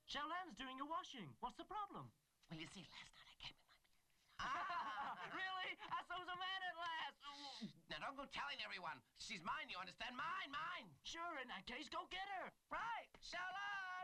Xiaolan's doing your washing. What's the problem? Well, you see, last night I came in my... Really? So's a man at last. Now, don't go telling everyone. She's mine, you understand? Mine! Sure, in that case, go get her. Right! Xiaolan!